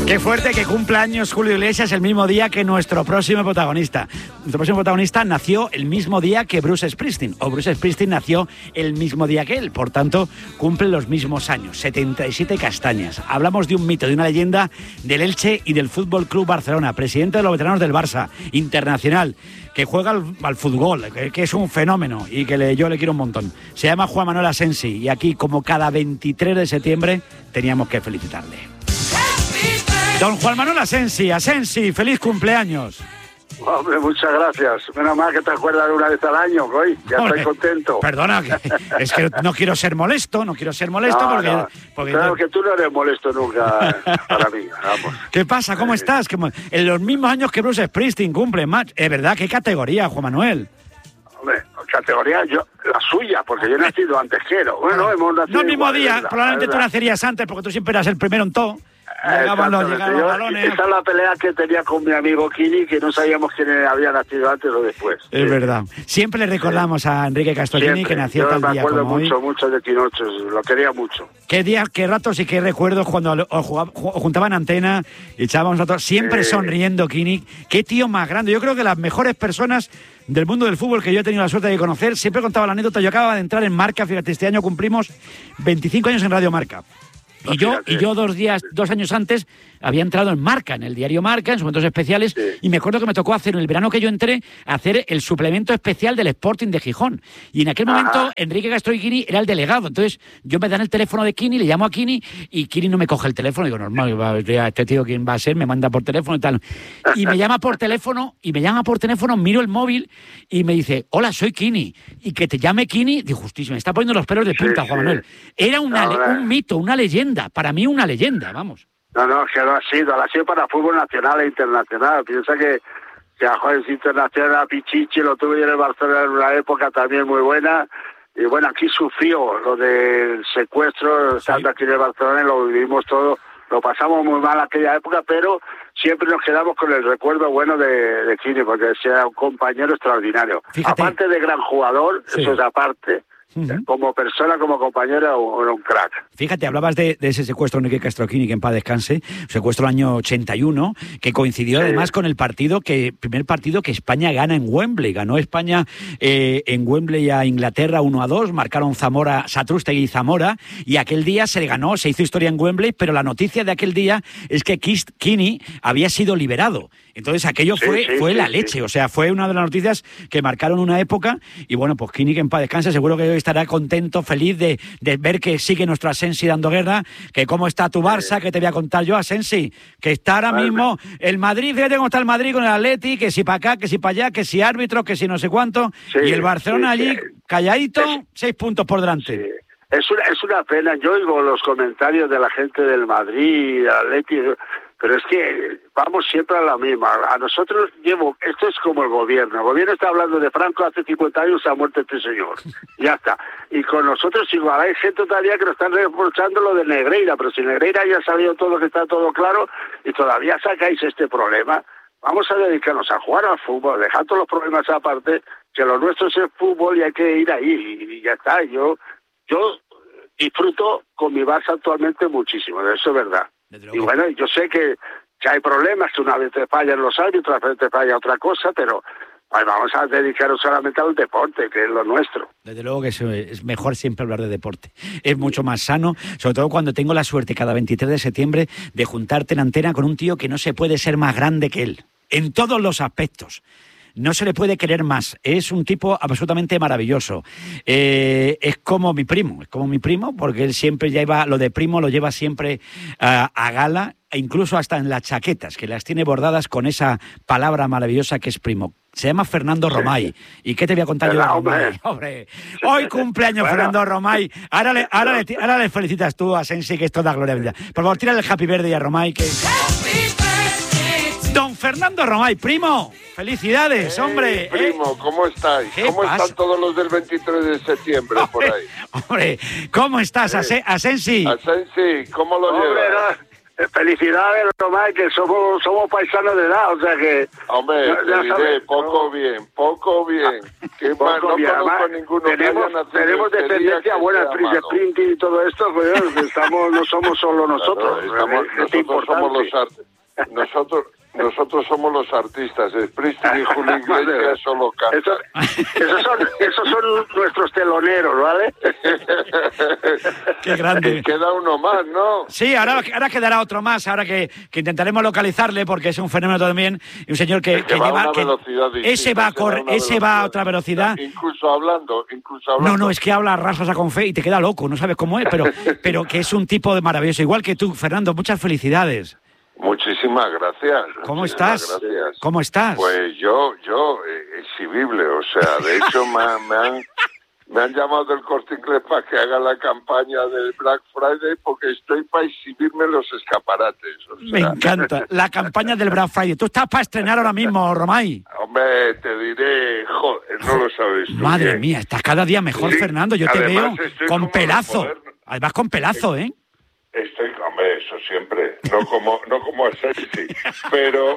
Qué fuerte que cumple años Julio Iglesias el mismo día que nuestro próximo protagonista. Nuestro próximo protagonista nació el mismo día que Bruce Springsteen, o Bruce Springsteen nació el mismo día que él, por tanto, cumplen los mismos años, 77 castañas. Hablamos de un mito, de una leyenda del Elche y del Fútbol Club Barcelona, presidente de los veteranos del Barça, internacional, que juega al fútbol, que es un fenómeno y que yo le quiero un montón. Se llama Juan Manuel Asensi y aquí, como cada 23 de septiembre, teníamos que felicitarle. Don Juan Manuel Asensi, feliz cumpleaños. Hombre, muchas gracias. Menos mal que te acuerdas de una vez al año, hoy. Ya estoy contento. Perdona, es que no quiero ser molesto, no, porque claro que tú no eres molesto nunca para mí, vamos. ¿Qué pasa? ¿Cómo estás? En los mismos años que Bruce Springsteen cumple, match. Es verdad, ¿qué categoría, Juan Manuel? Hombre, categoría la suya, porque yo he nacido antes que él. Bueno, hemos nacido no el mismo igual, día, verdad, probablemente tú nacerías antes, porque tú siempre eras el primero en todo. Llegaban los balones. Esa es la pelea que tenía con mi amigo Kini, que no sabíamos quién había nacido antes o después. Es verdad. Siempre le recordamos a Enrique Castorini que nació tal día como hoy. Yo me acuerdo mucho de Quinocho, lo quería mucho. Qué días, qué ratos y qué recuerdos cuando juntaban antena y echábamos ratos, siempre sonriendo Kini. Qué tío más grande. Yo creo que las mejores personas del mundo del fútbol que yo he tenido la suerte de conocer, siempre contaba la anécdota. Yo acababa de entrar en Marca, fíjate, este año cumplimos 25 años en Radio Marca. Y yo 2 años antes había entrado en Marca, en el diario Marca, en sus momentos especiales, sí. Y me acuerdo que me tocó hacer, en el verano que yo entré, hacer el suplemento especial del Sporting de Gijón. Y en aquel momento, Enrique Castro y Kini era el delegado. Entonces, yo me dan el teléfono de Kini, le llamo a Kini, y Kini no me coge el teléfono. Digo, normal, este tío, ¿quién va a ser? Me manda por teléfono y tal. Y me llama por teléfono, miro el móvil, y me dice, hola, soy Kini. Y que te llame Kini, digo, justísimo, me está poniendo los pelos de punta, Juan Manuel. Era un mito, una leyenda. Para mí una leyenda, vamos. No, que lo ha sido para fútbol nacional e internacional. Piensa que a jugadores internacionales, a Pichichi, lo tuve yo en el Barcelona en una época también muy buena. Y bueno, aquí sufrió lo del secuestro, estando aquí en el Barcelona, y lo vivimos todo. Lo pasamos muy mal aquella época, pero siempre nos quedamos con el recuerdo bueno de Kini, porque era un compañero extraordinario. Fíjate. Aparte de gran jugador, eso es aparte. Como persona, como compañera, era un crack. Fíjate, hablabas de ese secuestro de Enrique Castroquini, que en paz descanse, secuestro del año 81, que coincidió además con el primer partido que España gana en Wembley. Ganó España en Wembley a Inglaterra 1-2, marcaron Satrústegui y Zamora, y aquel día se hizo historia en Wembley, pero la noticia de aquel día es que Kini había sido liberado. Entonces aquello fue la leche, o sea, fue una de las noticias que marcaron una época, y bueno, pues Kini, que en paz descanse, seguro que hoy estará contento, feliz de ver que sigue nuestro Asensi dando guerra, que cómo está tu Barça, que te voy a contar yo, Asensi, que está ahora mismo el Madrid, fíjate cómo está el Madrid con el Atleti, que si para acá, que si para allá, que si árbitro, que si no sé cuánto, y el Barcelona allí, calladito, 6 puntos por delante. Sí. Es una pena, yo oigo los comentarios de la gente del Madrid, Atleti, pero es que vamos siempre a la misma. A nosotros esto es como el gobierno está hablando de Franco, hace 50 años se ha muerto este señor, ya está. Y con nosotros igual, hay gente todavía que nos están reprochando lo de Negreira, pero si Negreira ya ha salido todo, que está todo claro, y todavía sacáis este problema. Vamos a dedicarnos a jugar al fútbol, dejar todos los problemas aparte, que lo nuestro es el fútbol y hay que ir ahí, y ya está. Yo disfruto con mi Barça actualmente muchísimo, eso es verdad. Y bueno, yo sé que hay problemas, que una vez te fallan los árbitros, otra vez te falla otra cosa, pero vamos a dedicarnos solamente al deporte, que es lo nuestro. Desde luego que es mejor siempre hablar de deporte. Es mucho más sano, sobre todo cuando tengo la suerte cada 23 de septiembre de juntarte en antena con un tío que no se puede ser más grande que él, en todos los aspectos. No se le puede querer más. Es un tipo absolutamente maravilloso. Es como mi primo, porque él siempre lleva, lo de primo lo lleva siempre a gala, e incluso hasta en las chaquetas, que las tiene bordadas con esa palabra maravillosa que es primo. Se llama Fernando Romay. ¿Y qué te voy a contar yo de Romay? Hombre, hoy cumpleaños Fernando Romay. Ahora le felicitas tú a Sensi, que es toda gloria bendita. Por favor, tírale el happy birthday a Romay, que... Don Fernando Romay, primo, felicidades, hombre. Primo, ¿cómo estáis? ¿Cómo están todos los del 23 de septiembre por ahí? Hombre, ¿cómo estás, Asensi? Asensi, ¿cómo lo llevas? Felicidades, Román, que somos paisanos de edad, o sea que... Hombre, te diré, poco bien. Que más, no conozco ninguno tenemos descendencia buena, el sprinting y todo esto, pues no somos solo nosotros. Claro, nosotros somos los artistas. Springsteen y Julio Iglesias solo cantan. Esos son nuestros teloneros, ¿vale? Qué grande. Queda uno más, ¿no? Sí, ahora quedará otro más, ahora que intentaremos localizarle, porque es un fenómeno también, y un señor que va lleva... a una velocidad distinta, ese va a otra velocidad. Incluso hablando. No, es que habla rasas a con fe y te queda loco, no sabes cómo es, pero que es un tipo de maravilloso. Igual que tú, Fernando, muchas felicidades. Muchísimas gracias. ¿Cómo estás? Gracias. ¿Cómo estás? Pues yo exhibible, o sea, de hecho me han llamado del Corte Inglés para que haga la campaña del Black Friday porque estoy para exhibirme en los escaparates. O sea. Me encanta, la campaña del Black Friday. Tú estás para estrenar ahora mismo, Romay. Hombre, te diré, joder, no lo sabes tú. Madre mía, estás cada día mejor, sí, Fernando. Yo te veo con pelazo. Además con pelazo, ¿eh? Hombre, eso siempre, no como a Sexy, pero...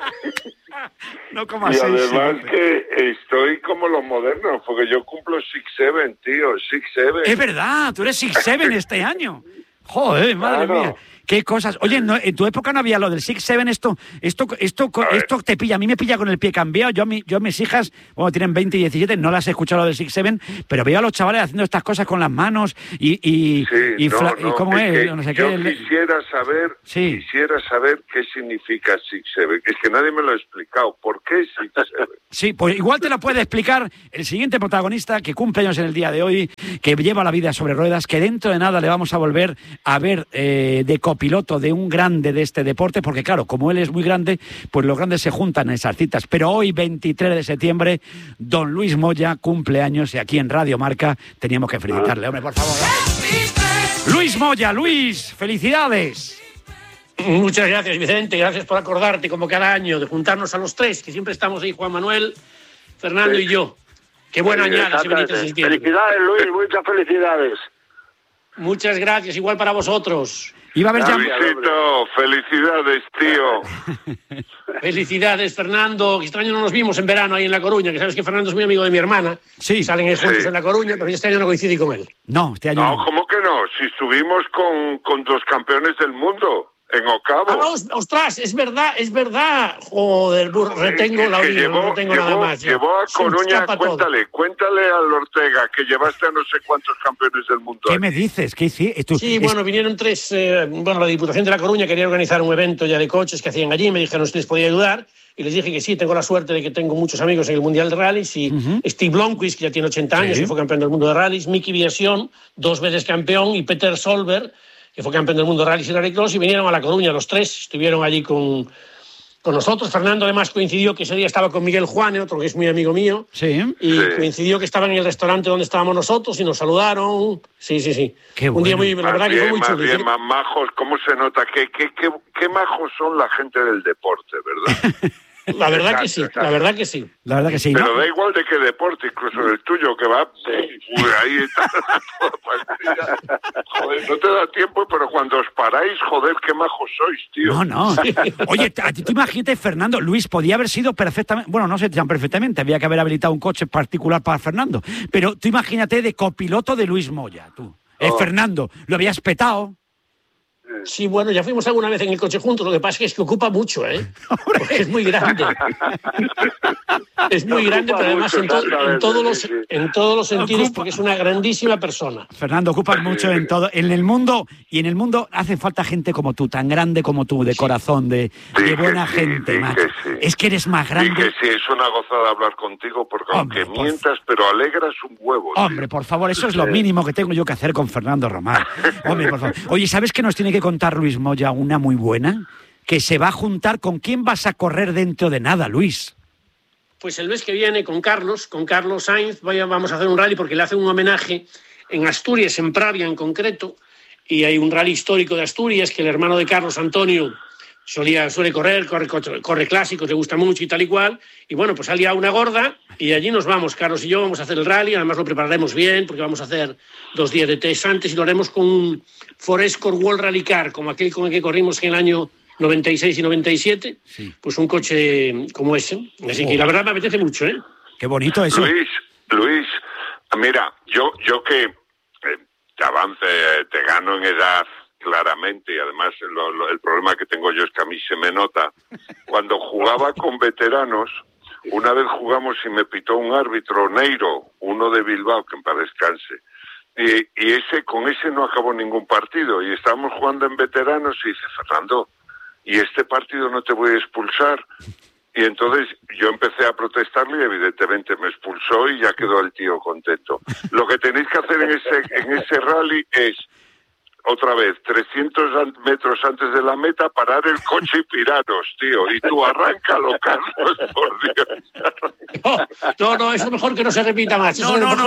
No como a y Sexy. además que estoy como los modernos, porque yo cumplo 6'7", tío, 6'7". Es verdad, tú eres 6'7" este año. Joder, madre mía. Qué cosas. Oye, en tu época no había lo del 6'7", esto te pilla. A mí me pilla con el pie cambiado. Yo a mis hijas, bueno, tienen 20 y 17, no las he escuchado lo del 6'7", pero veo a los chavales haciendo estas cosas con las manos y cómo es, no sé yo qué. Quisiera saber qué significa 6'7". Es que nadie me lo ha explicado. ¿Por qué 6'7"? Sí, pues igual te lo puede explicar el siguiente protagonista que cumple años en el día de hoy, que lleva la vida sobre ruedas, que dentro de nada le vamos a volver a ver de copiloto de un grande de este deporte, porque claro, como él es muy grande, pues los grandes se juntan en esas citas. Pero hoy, 23 de septiembre, don Luis Moya cumple años y aquí en Radio Marca teníamos que felicitarle. Hombre, por favor. Luis Moya, Luis, felicidades. Muchas gracias, Vicente, gracias por acordarte como cada año de juntarnos a los tres, que siempre estamos ahí, Juan Manuel, Fernando y yo. Qué buena añada se venite sintiendo. Felicidades, Luis, muchas felicidades. Muchas gracias, igual para vosotros. Iba a haber Luisito, felicidades, tío. Felicidades, Fernando. Qué extraño no nos vimos en verano ahí en La Coruña, que sabes que Fernando es muy amigo de mi hermana. Sí. Salen juntos en La Coruña, pero este año no coincidí con él. No, este año no. ¿Cómo que no? Si estuvimos con 2 campeones del mundo. En Ocavo. ¡Ostras! Es verdad. Joder, retengo la orilla, no tengo nada más. Llevó a Coruña, cuéntale al Ortega que llevaste a no sé cuántos campeones del mundo. ¿Qué me dices? ¿Qué hiciste? Sí, bueno, vinieron 3, la Diputación de La Coruña quería organizar un evento ya de coches que hacían allí, me dijeron si les podía ayudar, y les dije que sí, tengo la suerte de que tengo muchos amigos en el Mundial de Rallys, y Steve Blomqvist, que ya tiene 80 años, que fue campeón del mundo de Rallys, Miki Viasion, 2 veces campeón, y Peter Solberg, que fue campeón del mundo de rallies y rallycross, y vinieron a La Coruña los 3, estuvieron allí con nosotros. Fernando además coincidió que ese día estaba con Miguel Juane, otro que es muy amigo mío, coincidió que estaban en el restaurante donde estábamos nosotros y nos saludaron. Sí. Qué bueno. Un día la verdad que fue muy chulo. Bien, más majos, ¿cómo se nota? Qué majos son la gente del deporte, ¿verdad? La verdad que sí. La verdad que sí. Pero da igual de qué deporte, incluso el tuyo, que va ahí está toda. Joder, no te da tiempo, pero cuando os paráis, joder, qué majos sois, tío. No. Oye, tú imagínate, Fernando, Luis podía haber sido perfectamente, bueno, no sé tan perfectamente, había que haber habilitado un coche particular para Fernando, pero tú imagínate de copiloto de Luis Moya, tú. Fernando, lo habías petado. Sí, bueno, ya fuimos alguna vez en el coche juntos, lo que pasa es que ocupa mucho, ¿eh? Porque es muy grande. Es muy grande, pero además en todos los sentidos, porque es una grandísima persona. Fernando, ocupas mucho en todo, en el mundo, y en el mundo hace falta gente como tú, tan grande como tú, de corazón, de buena gente, macho. Es que eres más grande. Que sí, es una gozada hablar contigo, porque aunque mientas, pero alegras un huevo. Hombre, por favor, eso es lo mínimo que tengo yo que hacer con Fernando Román. Hombre, por favor. Oye, ¿sabes qué nos tiene que contar Luis Moya? Una muy buena, que se va a juntar. ¿Con quién vas a correr dentro de nada, Luis? Pues el mes que viene con Carlos Sainz vamos a hacer un rally porque le hacen un homenaje en Asturias, en Pravia en concreto, y hay un rally histórico de Asturias que el hermano de Carlos, Antonio, suele corre clásicos, le gusta mucho y tal y cual. Y bueno, pues ha liado una gorda y allí nos vamos, Carlos y yo, vamos a hacer el rally. Además lo prepararemos bien porque vamos a hacer 2 días de test antes y lo haremos con un Forescore World Rally Car, como aquel con el que corrimos en el año 96 y 97. Sí. Pues un coche como ese. Así que la verdad me apetece mucho, ¿eh? Qué bonito eso. Luis, mira, yo que te gano en edad claramente, y además el problema que tengo yo es que a mí se me nota. Cuando jugaba con veteranos, una vez jugamos y me pitó un árbitro, Neiro, uno de Bilbao, que en paz descanse, y con ese no acabó ningún partido, y estábamos jugando en veteranos y dice, Fernando, y este partido no te voy a expulsar. Y entonces yo empecé a protestarle y evidentemente me expulsó y ya quedó el tío contento. Lo que tenéis que hacer en ese rally es, otra vez, 300 metros antes de la meta, parar el coche y piraros, tío. Y tú arráncalo, Carlos, por Dios. No, eso mejor que no se repita más.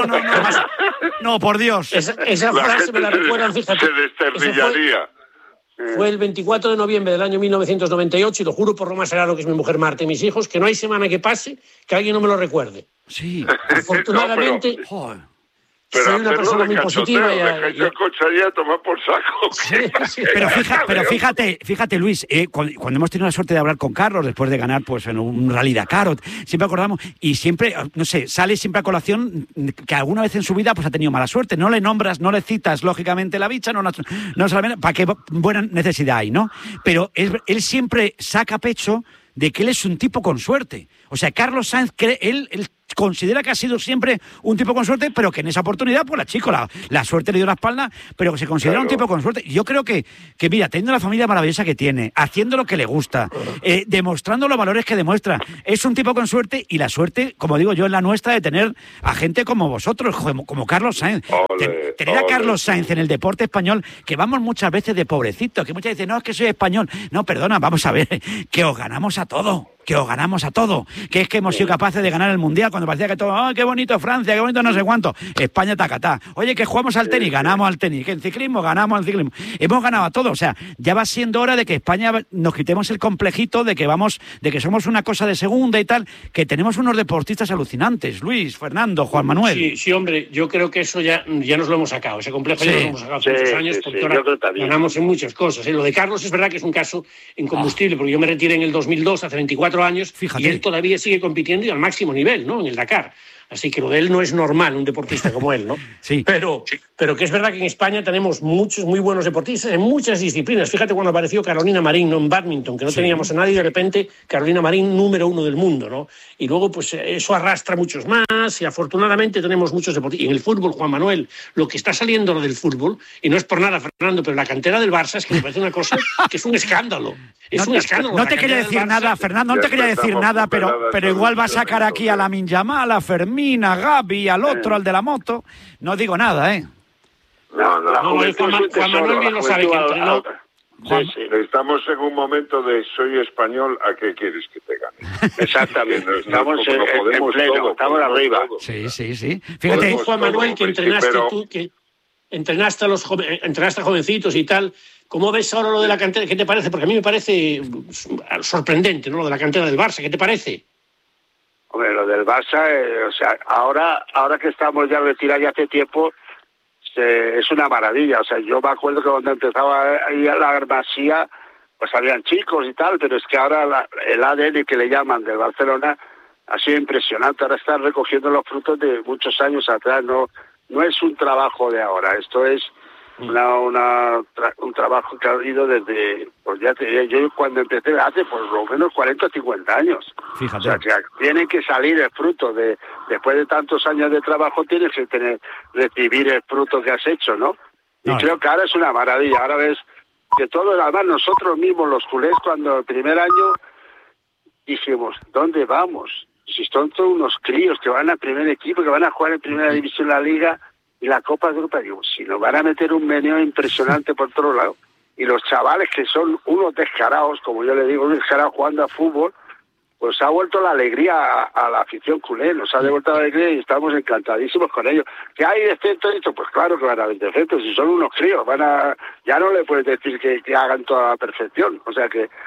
No, por Dios. Esa frase me la recuerdan, fíjate. Se desternillaría. Fue el 24 de noviembre del año 1998 y lo juro por lo más sagrado que es mi mujer Marta y mis hijos, que no hay semana que pase que alguien no me lo recuerde. Sí. Afortunadamente, pero soy una persona muy positiva. El coche allí a tomar por saco. Sí. Pero fíjate, Luis, cuando hemos tenido la suerte de hablar con Carlos después de ganar pues en un Rally Dakar, siempre acordamos y siempre, no sé, sale siempre a colación que alguna vez en su vida pues ha tenido mala suerte. No le nombras, no le citas lógicamente la bicha, no sabe para qué buena necesidad hay, ¿no? Pero él siempre saca pecho de que él es un tipo con suerte. O sea, Carlos Sainz él considera que ha sido siempre un tipo con suerte, pero que en esa oportunidad, pues la suerte le dio la espalda, pero que se considera un tipo con suerte. Yo creo que mira, teniendo la familia maravillosa que tiene, haciendo lo que le gusta, demostrando los valores que demuestra, es un tipo con suerte y la suerte, como digo yo, es la nuestra de tener a gente como vosotros, como Carlos Sainz. Tener a Carlos Sainz en el deporte español, que vamos muchas veces de pobrecitos, que muchas veces, no, es que soy español. No, perdona, vamos a ver, que os ganamos a todo. Que es que hemos sido capaces de ganar el Mundial cuando parecía que todo, qué bonito Francia, qué bonito no sé cuánto, España tacatá. Oye, que jugamos al tenis, ganamos al tenis, que en ciclismo ganamos al ciclismo. Hemos ganado a todo, o sea, ya va siendo hora de que España nos quitemos el complejito de que somos una cosa de segunda y tal, que tenemos unos deportistas alucinantes, Luis, Fernando, Juan Manuel. Sí, hombre, yo creo que eso ya nos lo hemos sacado, ese complejo ya nos lo hemos sacado hace muchos años, porque ahora ganamos en muchas cosas. Lo de Carlos es verdad que es un caso incombustible, porque yo me retiré en el 2002, hace 24 años, fíjate. Y él todavía sigue compitiendo y al máximo nivel, ¿no? En el Dakar. Así que lo de él no es normal, un deportista como él, ¿no? Sí. Pero que es verdad que en España tenemos muchos muy buenos deportistas en muchas disciplinas. Fíjate cuando apareció Carolina Marín, ¿no? En bádminton, que no teníamos a nadie, y de repente Carolina Marín, número 1 del mundo, ¿no? Y luego, pues eso arrastra muchos más y afortunadamente tenemos muchos deportistas. Y en el fútbol, Juan Manuel, lo que está saliendo lo del fútbol, y no es por nada, Fernando, pero la cantera del Barça es que me parece una cosa que es un escándalo. Es un escándalo. No te quería decir nada, Fernando, no te quería decir nada, pero igual va a sacar aquí a Lamine Yamal, a Fermín, a Gavi, al otro, al de la moto. No digo nada, ¿eh? No, Juan Manuel bien lo sabe que entrenó. Estamos en un momento de soy español, ¿a qué quieres que te gane? Exactamente, estamos en pleno, estamos arriba. Sí. Fíjate, Juan Manuel, que entrenaste tú, que entrenaste a jovencitos y tal. ¿Cómo ves ahora lo de la cantera? ¿Qué te parece? Porque a mí me parece sorprendente, ¿no? Lo de la cantera del Barça. ¿Qué te parece? Hombre, lo del Barça, o sea, ahora que estamos ya retirados ya hace tiempo, es una maravilla. O sea, yo me acuerdo que cuando empezaba ahí a la Masía, pues habían chicos y tal, pero es que ahora el ADN que le llaman del Barcelona ha sido impresionante. Ahora están recogiendo los frutos de muchos años atrás. No es un trabajo de ahora, esto es un trabajo que ha ido desde, pues ya te diría, yo cuando empecé hace por lo menos 40 o 50 años. Fíjate. O sea, que tiene que salir el fruto después de tantos años de trabajo, tienes que recibir el fruto que has hecho, ¿no? Y creo que ahora es una maravilla. Ahora ves que todo, además nosotros mismos los culés, cuando el primer año dijimos, ¿dónde vamos? Si son todos unos críos que van al primer equipo, que van a jugar en primera división de la Liga y la Copa de Europa, digo, si nos van a meter un meneo impresionante por todos lados, y los chavales que son unos descarados, como yo le digo, unos descarados jugando a fútbol, pues ha vuelto la alegría a la afición culé, nos ha devuelto la alegría y estamos encantadísimos con ellos. ¿Que hay defectos? Pues claro que van a haber defectos, si son unos críos, ya no le puedes decir que hagan toda la perfección, o sea que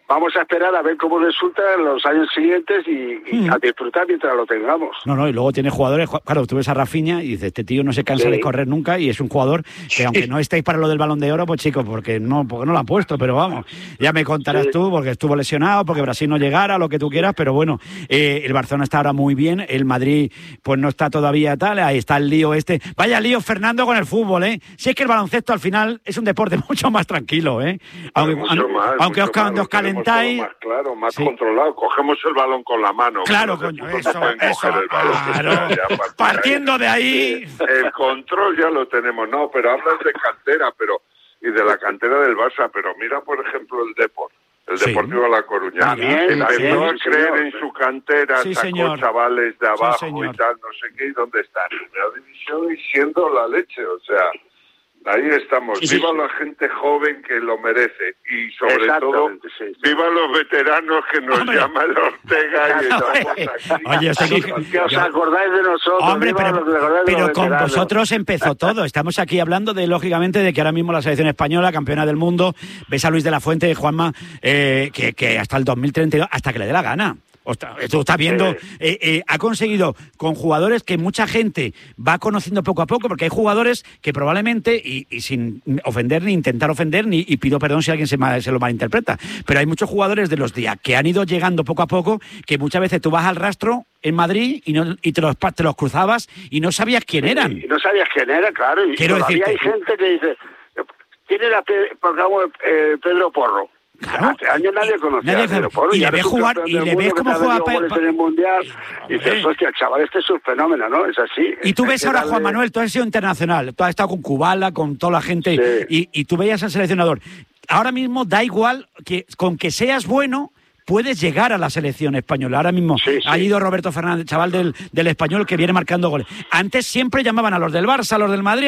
vamos a esperar a ver cómo resulta en los años siguientes y a disfrutar mientras lo tengamos. No, y luego tiene jugadores, claro, tú ves a Rafinha y dices, este tío no se cansa de correr nunca y es un jugador que aunque no estéis para lo del Balón de Oro, pues chicos, porque no lo ha puesto, pero vamos, ya me contarás tú, porque estuvo lesionado, porque Brasil no llegara, lo que tú quieras, pero bueno, el Barcelona está ahora muy bien, el Madrid pues no está todavía tal, ahí está el lío este. Vaya lío, Fernando, con el fútbol, ¿eh? Si es que el baloncesto al final es un deporte mucho más tranquilo, ¿eh? Aunque os calentáis... Más claro, más controlado. Cogemos el balón con la mano. Claro, coño, eso. Claro. Partiendo de ahí... El control ya lo tenemos, no, pero hablas de cantera, y de la cantera del Barça, pero mira, por ejemplo, el Deportivo La Coruña. Empezó a creer en su cantera, sacó chavales de abajo y tal, no sé qué, y dónde están. En primera división y siendo la leche, o sea... Ahí estamos. Viva la gente joven que lo merece y sobre todo viva los veteranos que nos llaman Ortega y que os acordáis de nosotros. Hombre, pero con vosotros empezó todo. Estamos aquí hablando lógicamente de que ahora mismo la selección española, campeona del mundo, ves a Luis de la Fuente, Juanma, que hasta el 2032, hasta que le dé la gana. Tú estás viendo, ha conseguido con jugadores que mucha gente va conociendo poco a poco, porque hay jugadores que probablemente, y sin ofender ni intentar ofender, y pido perdón si alguien se lo malinterpreta, pero hay muchos jugadores de los días que han ido llegando poco a poco, que muchas veces tú vas al rastro en Madrid y te los cruzabas y no sabías quién eran. Y no sabías quién era, claro. Y todavía hay gente que dice, ¿quién era Pedro Porro? Claro. Hace años nadie conocía a Pedro Porro. Y le ves jugar, y le ves cómo juega en el Mundial. Y dices, hostia, el chaval este es un fenómeno, ¿no? Es así. Y tú ves ahora, Juan Manuel, tú has sido internacional, tú has estado con Kubala, con toda la gente, y tú veías al seleccionador. Ahora mismo da igual que con que seas bueno... puedes llegar a la selección española. Ahora mismo ha ido Roberto Fernández, chaval del Español, que viene marcando goles. Antes siempre llamaban a los del Barça, a los del Madrid,